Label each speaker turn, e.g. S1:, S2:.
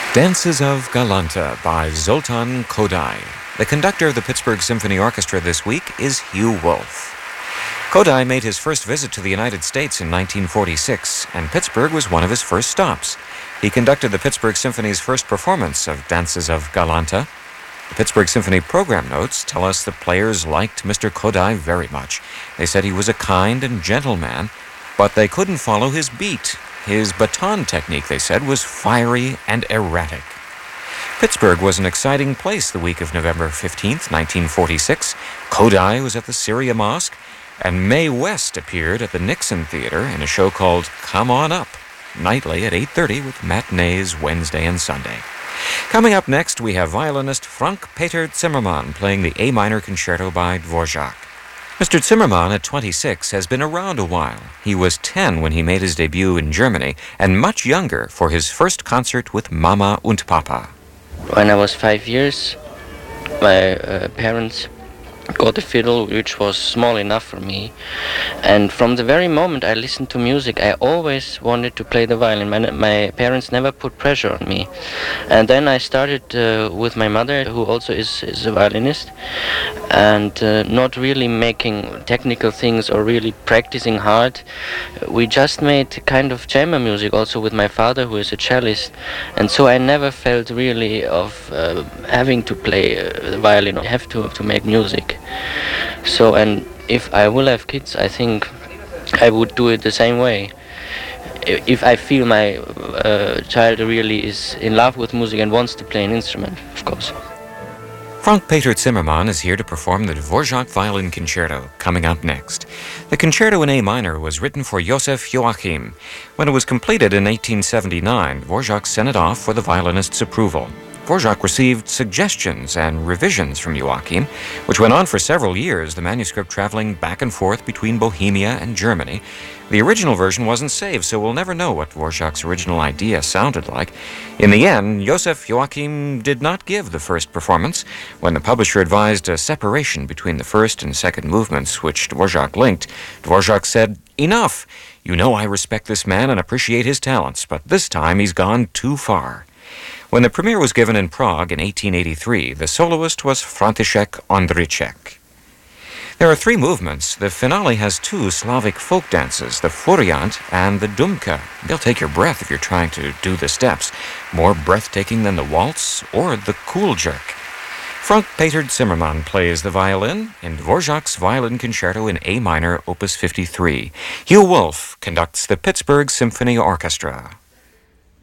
S1: Dances of Galanta by Zoltan Kodály. The conductor of the Pittsburgh Symphony Orchestra this week is Hugh Wolf. Kodály made his first visit to the United States in 1946, and Pittsburgh was one of his first stops. He conducted the Pittsburgh Symphony's first performance of Dances of Galanta. The Pittsburgh Symphony program notes tell us the players liked Mr. Kodály very much. They said he was a kind and gentle man, but they couldn't follow his beat. His baton technique, they said, was fiery and erratic. Pittsburgh was an exciting place the week of November 15th, 1946. Kodály was at the Syria Mosque, and Mae West appeared at the Nixon Theater in a show called Come On Up, nightly at 8:30 with matinees Wednesday and Sunday. Coming up next, we have violinist Frank-Peter Zimmermann playing the A minor concerto by Dvorak. Mr. Zimmermann, at 26, has been around a while. He was 10 when he made his debut in Germany, and much younger for his first concert with Mama und Papa.
S2: When I was 5 years, my parents got a fiddle which was small enough for me, and from the very moment I listened to music I always wanted to play the violin. My parents never put pressure on me, and then I started with my mother, who also is a violinist, and not really making technical things or really practicing hard. We just made kind of chamber music also with my father, who is a cellist, and so I never felt really of having to play the violin or have to make music. So, and if I will have kids, I think I would do it the same way. If I feel my child really is in love with music and wants to play an instrument, of course.
S1: Frank-Peter Zimmermann is here to perform the Dvorak Violin Concerto, coming up next. The concerto in A minor was written for Joseph Joachim. When it was completed in 1879, Dvorak sent it off for the violinist's approval. Dvorak received suggestions and revisions from Joachim, which went on for several years, the manuscript traveling back and forth between Bohemia and Germany. The original version wasn't saved, so we'll never know what Dvorak's original idea sounded like. In the end, Joseph Joachim did not give the first performance. When the publisher advised a separation between the first and second movements, which Dvorak linked, Dvorak said, "Enough! You know I respect this man and appreciate his talents, but this time he's gone too far." When the premiere was given in Prague in 1883, the soloist was František Ondřiček. There are 3 movements. The finale has 2 Slavic folk dances, the Furiant and the Dumka. They'll take your breath if you're trying to do the steps. More breathtaking than the waltz or the cool jerk. Frank-Peter Zimmermann plays the violin in Dvorak's Violin Concerto in A minor, Opus 53. Hugh Wolf conducts the Pittsburgh Symphony Orchestra.